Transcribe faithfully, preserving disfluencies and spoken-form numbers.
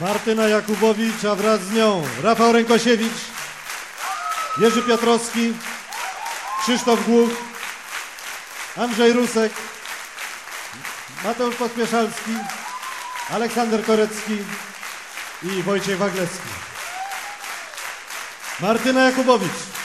Martyna Jakubowicz, a wraz z nią Rafał Rękosiewicz, Jerzy Piotrowski, Krzysztof Głuch, Andrzej Rusek, Mateusz Pospieszalski, Aleksander Korecki i Wojciech Waglewski. Martyna Jakubowicz.